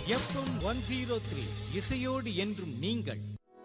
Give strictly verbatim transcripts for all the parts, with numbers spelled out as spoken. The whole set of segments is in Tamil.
எஃப்எம் ஒன் ஜீரோ த்ரீ இசையோடு என்றும் நீங்கள்.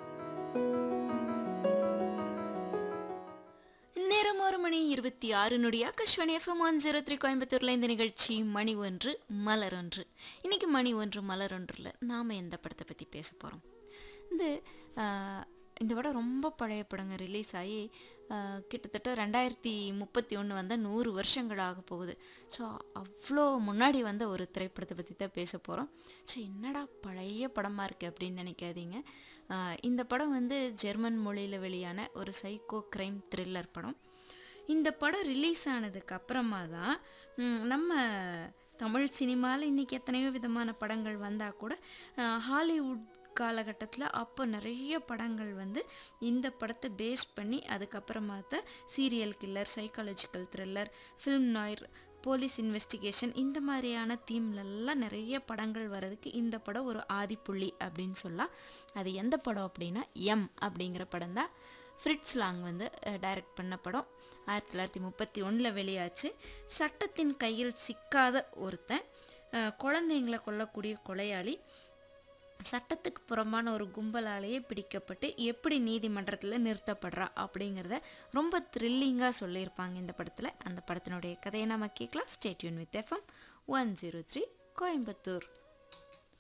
நேரம் ஒரு மணி இருபத்தி ஆறு நொடி. Akashvani FM one zero three கோயம்புத்தூர்ல இந்த நிகழ்ச்சி மணி ஒன்று மலர் ஒன்று. இன்னைக்கு மணி ஒன்று மலர் ஒன்றில் நாம் எந்த படத்தை பற்றி பேச போகிறோம்? இந்த இந்த படம் ரொம்ப பழைய படங்க. ரிலீஸ் ஆகி கிட்டத்தட்ட ரெண்டாயிரத்தி முப்பத்தி ஒன்று வந்த நூறு வருஷங்கள் ஆக போகுது. ஸோ அவ்வளோ முன்னாடி வந்த ஒரு திரைப்படத்தை பற்றி தான் பேச போகிறோம். ஸோ என்னடா பழைய படமாக இருக்குது அப்படின்னு நினைக்காதீங்க. இந்த படம் வந்து ஜெர்மன் மொழியில் வெளியான ஒரு சைக்கோ க்ரைம் த்ரில்லர் படம். இந்த படம் ரிலீஸ் ஆனதுக்கு அப்புறமா தான் நம்ம தமிழ் சினிமாவில் இன்றைக்கி எத்தனையோ விதமான படங்கள் வந்தால் கூட ஹாலிவுட் காலகட்டத்தில் அப்போ நிறைய படங்கள் வந்து இந்த படத்தை பேஸ் பண்ணி அதுக்கப்புறமா தான் serial killer, psychological thriller, film Nair, police investigation இந்த மாதிரியான தீம்லெல்லாம் நிறைய படங்கள் வர்றதுக்கு இந்த படம் ஒரு ஆதிப்புள்ளி அப்படின்னு சொல்லலாம். அது எந்த படம் அப்படின்னா எம் அப்படிங்கிற படம் தான். ஃப்ரிட்ஸ் லாங் வந்து டைரக்ட் பண்ண படம். ஆயிரத்தி தொள்ளாயிரத்தி முப்பத்தி ஒன்றில் வெளியாச்சு. சட்டத்தின் கையில் சிக்காத ஒருத்தன், குழந்தைங்களை கொல்லக்கூடிய கொலையாளி, சட்டத்துக்கு புறமான ஒரு கும்பலாலேயே பிடிக்கப்பட்டு எப்படி நீதிமன்றத்தில் நிறுத்தப்படுறா அப்படிங்கிறத ரொம்ப த்ரில்லிங்காக சொல்லியிருப்பாங்க இந்த படத்தில். அந்த படத்தினுடைய கதையை நம்ம கேட்கலாம். Stay tune with FM one zero three Coimbatore.